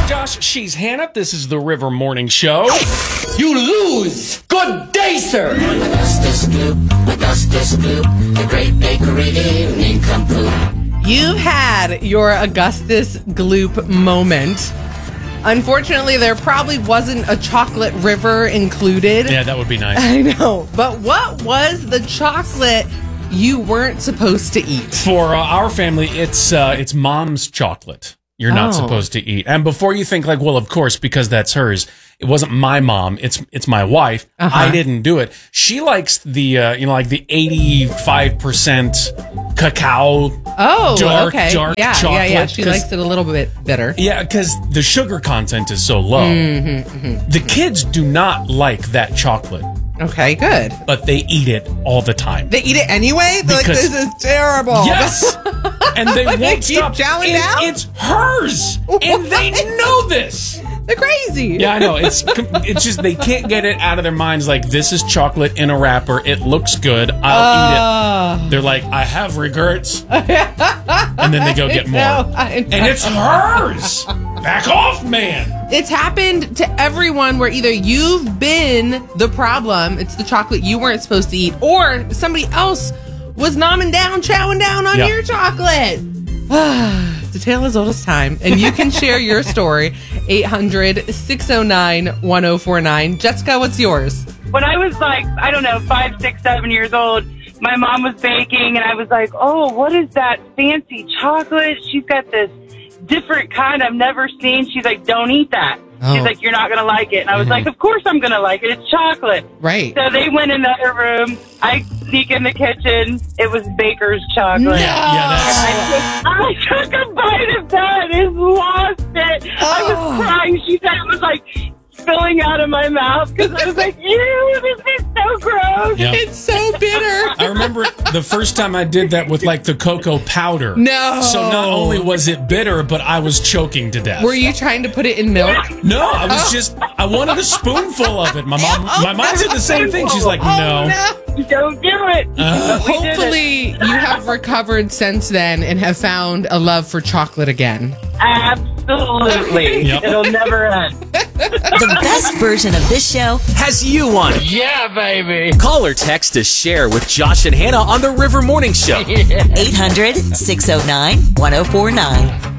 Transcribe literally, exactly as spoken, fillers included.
I'm Josh. She's Hannah. This is the River Morning Show. You lose. Good day, sir. Augustus Gloop, Augustus Gloop, the great bakery evening complete. You've had your Augustus Gloop moment. Unfortunately, there probably wasn't a chocolate river included. Yeah, that would be nice. I know. But what was the chocolate you weren't supposed to eat? For uh, our family, it's uh, it's mom's chocolate. You're not Oh. supposed to eat. And before you think like, well, of course, because that's hers. It wasn't my mom. It's it's my wife. Uh-huh. I didn't do it. She likes the uh, you know like the eighty-five percent cacao. Oh, dark, okay. dark yeah, chocolate. yeah, yeah. She 'cause- likes it a little bit bitter. Yeah, because the sugar content is so low. Mm-hmm, mm-hmm. The kids do not like that chocolate, Okay, good. but they eat it all the time. They eat it anyway? They're like, Because- this is terrible. Yes, and they They won't keep stop. chowing It- down? It's hers, and they know this. They're crazy. Yeah, I know. It's it's just they can't get it out of their minds. Like, this is chocolate in a wrapper. It looks good. I'll eat Uh, it. They're like, I have regrets, and then they go get more. I know, I know. And it's hers. Back off, man. It's happened to everyone where either you've been the problem, it's the chocolate you weren't supposed to eat, or somebody else was nomming down, chowing down on Yeah. your chocolate. It's a tale as old as time. And you can share your story, eight hundred, six oh nine, one oh four nine. Jessica, what's yours? When I was like, I don't know, five, six, seven years old, my mom was baking, and I was like, oh, what is that fancy chocolate? She's got this different kind I've never seen. She's like, don't eat that. Oh. She's like, you're not going to like it. And I was like, of course I'm going to like it. It's chocolate. Right. So they went in the other room. I sneak in the kitchen. It was baker's chocolate. Yeah, that's. I took a bite of that and lost it. I Oh. was crying. She said it was like spilling out of my mouth because I was like, ew, this is so gross. Yeah. It's so bitter. I remember the first time I did that with like the cocoa powder. No. So not only was it bitter, but I was choking to death. Were you trying to put it in milk? No, I was just I wanted a spoonful of it. My mom my mom said the same thing. She's like, no. Oh, no. Don't do it. Uh, We did it. Hopefully, you have recovered since then and have found a love for chocolate again. Absolutely. Yep. It'll never end. The best version of this show Has you on it. Yeah, baby. Call or text to share with Josh and Hannah on the River Morning Show. eight hundred, six oh nine, one oh four nine.